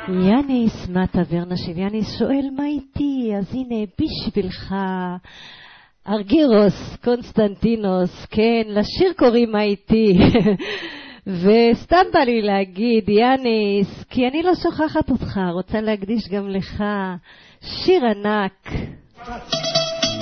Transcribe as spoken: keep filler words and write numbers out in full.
יאניס, מה תברנה של יאניס שואל מה איתי, אז הנה בשבילך ארגירוס קונסטנטינוס, כן, לשיר קוראים מה איתי. וסתם בא לי להגיד יאניס, כי אני לא שוכחת אותך, רוצה להקדיש גם לך שיר ענק.